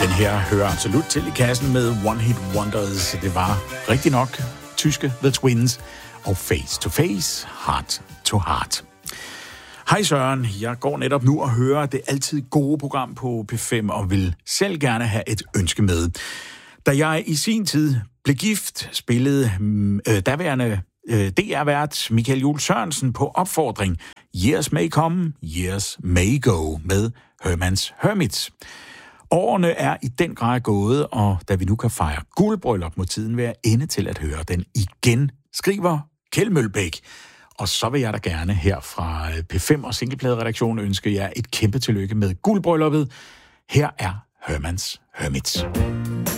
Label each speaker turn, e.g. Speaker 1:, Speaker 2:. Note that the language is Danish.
Speaker 1: Den her hører absolut til i kassen med One Hit Wonders. Det var rigtig nok tyske The Twins og Face to Face, Heart to Heart. Hej Søren, jeg går netop nu og hører det altid gode program på P5 og vil selv gerne have et ønske med. Da jeg i sin tid blev gift, spillede daværende DR-vært Michael Juhl Sørensen på opfordring Years May Come, Years May Go med Herman's Hermits. Årene er i den grad gået, og da vi nu kan fejre guldbryllup, må tiden være inde til at høre den igen, skriver Kjeld Mølbæk. Og så vil jeg da gerne her fra P5 og Singleplade-redaktionen ønske jer et kæmpe tillykke med guldbrylluppet. Her er Herman's Hermits.